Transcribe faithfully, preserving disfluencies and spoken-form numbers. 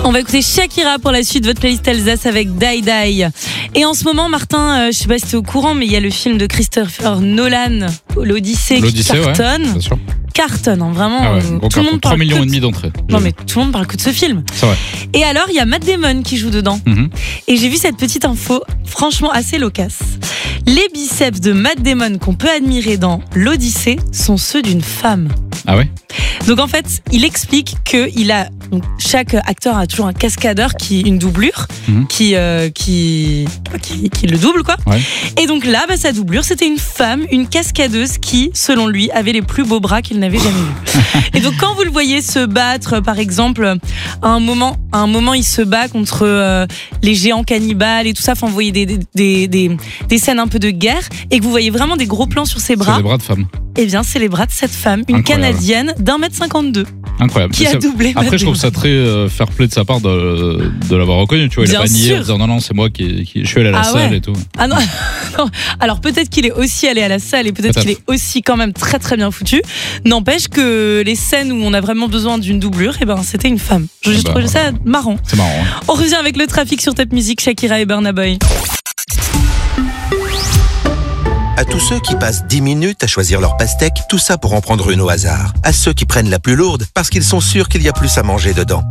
On va écouter Shakira pour la suite de votre playlist Alsace avec Die Die. Et en ce moment, Martin, euh, je sais pas si tu es au courant, mais il y a le film de Christopher Nolan, l'Odyssée, L'Odyssée, qui cartonne. ouais, bien sûr. Cartonne, hein, vraiment. Ah ouais, euh, gros tout le monde trois parle millions que et de- demi d'entrées. Non mais tout le monde parle que de ce film. C'est vrai. Et alors, il y a Matt Damon qui joue dedans. Mhm. Et j'ai vu cette petite info, franchement assez loquace. Les biceps de Matt Damon qu'on peut admirer dans l'Odyssée sont ceux d'une femme. Ah ouais. Donc en fait, il explique que il a donc, chaque acteur a toujours un cascadeur qui une doublure Mhm. qui, euh, qui qui qui le double quoi. Ouais. Et donc là, bah, sa doublure, c'était une femme, une cascadeuse qui, selon lui, avait les plus beaux bras qu'il n'avait jamais vus. Et donc quand vous le voyez se battre, par exemple, à un moment, à un moment, il se bat contre euh, les géants cannibales et tout ça. Enfin, vous voyez des des, des des des scènes un peu de guerre et que vous voyez vraiment des gros plans sur ses C'est bras. des bras de femme. Eh bien, c'est les bras de cette femme, une Incroyable. Canadienne d'un mètre cinquante-deux, Incroyable. qui Mais a ça- doublé. Après, Matt je trouve ça Damon. très euh, fair play de sa part de, de l'avoir reconnu. Tu vois, il Bien a pas nié sûr. en disant non, non, c'est moi qui, qui je suis allé à la Ah salle ouais. et tout. Ah non, non. Alors peut-être qu'il est aussi allé à la salle et peut-être Peut-être. qu'il est aussi quand même très très bien foutu. N'empêche que les scènes où on a vraiment besoin d'une doublure, eh ben c'était une femme. Je Eh juste ben, trouve ça marrant. C'est marrant. Hein. On revient avec le trafic sur Top Music, Shakira et Burna Boy. À tous ceux qui passent dix minutes à choisir leur pastèque, tout ça pour en prendre une au hasard. À ceux qui prennent la plus lourde parce qu'ils sont sûrs qu'il y a plus à manger dedans.